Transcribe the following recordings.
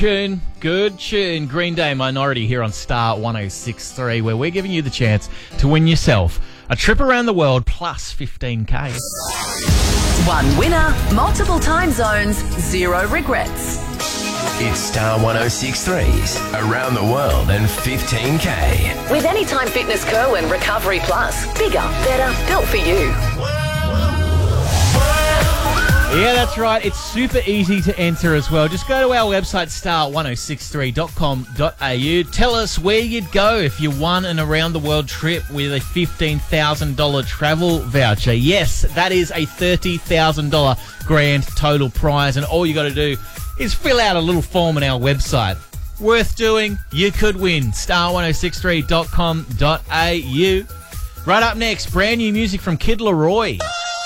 tune. Good tune. Green Day Minority here on Star 106.3, where we're giving you the chance to win yourself a trip around the world plus 15K. One winner, multiple time zones, zero regrets. It's Star 106.3's Around the World and 15K. With Anytime Fitness Co and Recovery Plus. Bigger, better, built for you. Yeah, that's right. It's super easy to enter as well. Just go to our website, star1063.com.au. Tell us where you'd go if you won an around-the-world trip with a $15,000 travel voucher. Yes, that is a $30,000 grand total prize, and all you got to do is fill out a little form on our website. Worth doing. You could win. star1063.com.au. Right up next, brand new music from Kid Laroi.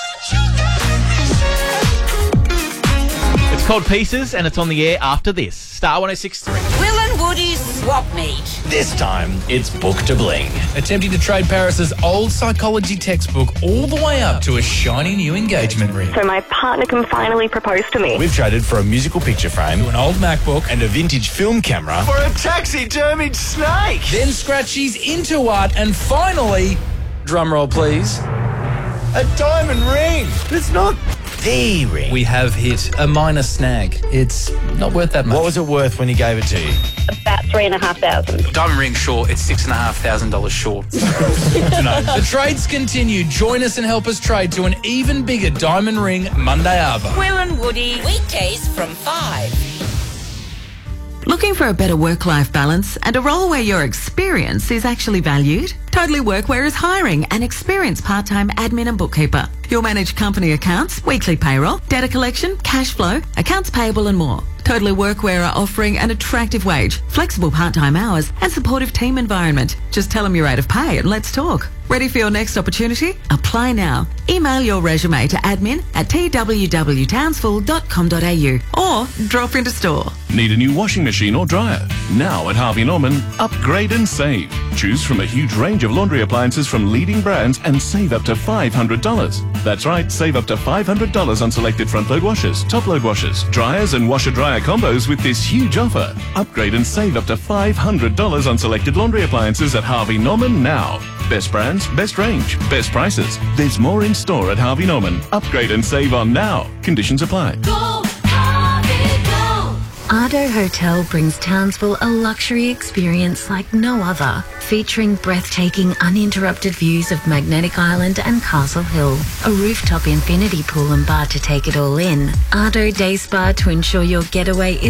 It's called Pieces, and it's on the air after this. Star 106.3. Will and Woody's swap meet. This time, it's Book to Bling. Attempting to trade Paris's old psychology textbook all the way up to a shiny new engagement ring. So my partner can finally propose to me. We've traded for a musical picture frame, To an old MacBook. and a vintage film camera. For a taxidermied snake! Then Scratchy's into art, and finally, drumroll please, A diamond ring! It's not the ring. we have hit a minor snag. It's not worth that much. What was it worth when he gave it to you? About $3,500. Diamond ring short, it's $6,500 short. The trades continue. Join us and help us trade to an even bigger diamond ring Monday Arbor. Will and Woody, weekdays from 5. Looking for a better work-life balance and a role where your experience is actually valued? Totally Workwear is hiring an experienced part-time admin and bookkeeper. You'll manage company accounts, weekly payroll, data collection, cash flow, accounts payable and more. Totally Workwear are offering an attractive wage, flexible part-time hours and supportive team environment. Just tell them your rate of pay and let's talk. Ready for your next opportunity? Apply now. Email your resume to admin@twtownsville.com.au or drop into store. Need a new washing machine or dryer? Now at Harvey Norman, upgrade and save. Choose from a huge range of laundry appliances from leading brands and save up to $500. That's right, save up to $500 on selected front-load washers, top-load washers, dryers and washer-dryer combos with this huge offer. Upgrade and save up to $500 on selected laundry appliances at Harvey Norman now. Best brands, best range, best prices. There's more in store at Harvey Norman. Upgrade and save on now. Conditions apply. Ardo Hotel brings Townsville a luxury experience like no other, featuring breathtaking uninterrupted views of Magnetic Island and Castle Hill, a rooftop infinity pool and bar to take it all in, Ardo Day Spa to ensure your getaway is